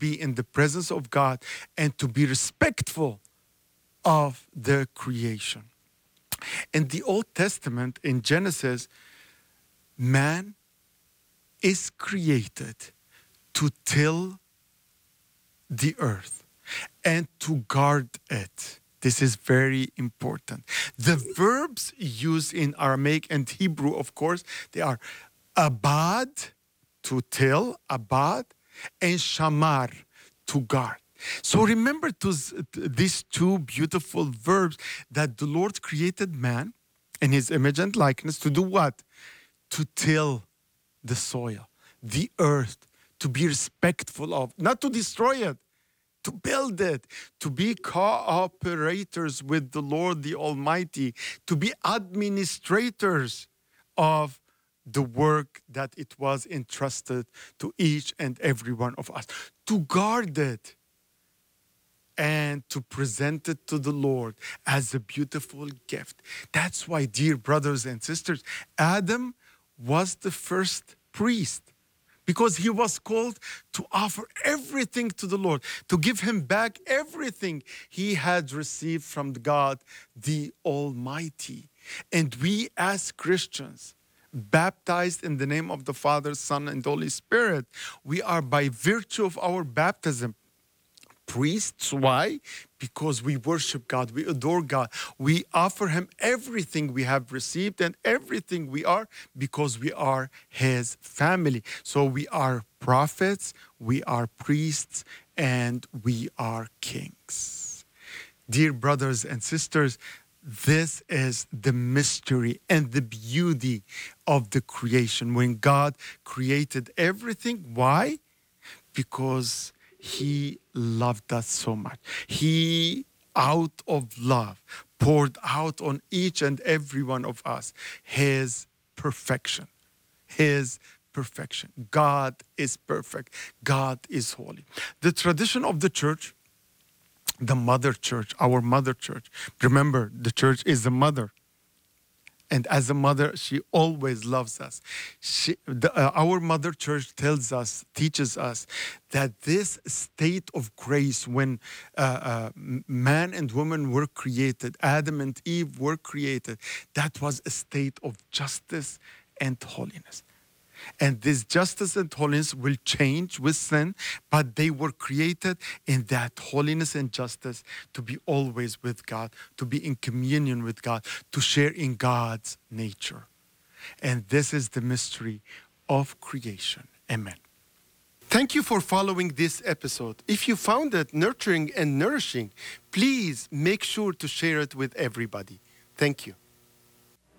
be in the presence of God and to be respectful of the creation. In the Old Testament, in Genesis, man is created to till the earth and to guard it. This is very important. The verbs used in Aramaic and Hebrew, of course, they are abad, to till, abad, and shamar, to guard. So remember these two beautiful verbs that the Lord created man in his image and likeness to do what? To till the soil, the earth, to be respectful of, not to destroy it, to build it, to be cooperators with the Lord the Almighty, to be administrators of the work that it was entrusted to each and every one of us, to guard it and to present it to the Lord as a beautiful gift. That's why, dear brothers and sisters, Adam was the first priest, because he was called to offer everything to the Lord, to give him back everything he had received from God, the Almighty. And we as Christians, baptized in the name of the Father, Son, and Holy Spirit, we are by virtue of our baptism priests. Why? Because we worship God, we adore God, we offer him everything we have received and everything we are, because we are his family. So we are prophets, we are priests, and we are kings. Dear brothers and sisters, this is the mystery and the beauty of the creation. When God created everything, why? Because he loved us so much. He, out of love, poured out on each and every one of us his perfection. His perfection. God is perfect. God is holy. The tradition of the church, the mother church, our mother church. Remember, the church is the mother. And as a mother, she always loves us. Our mother church teaches us that this state of grace, when man and woman were created, Adam and Eve were created, that was a state of justice and holiness. And this justice and holiness will change with sin, but they were created in that holiness and justice to be always with God, to be in communion with God, to share in God's nature. And this is the mystery of creation. Amen. Thank you for following this episode. If you found it nurturing and nourishing, please make sure to share it with everybody. Thank you.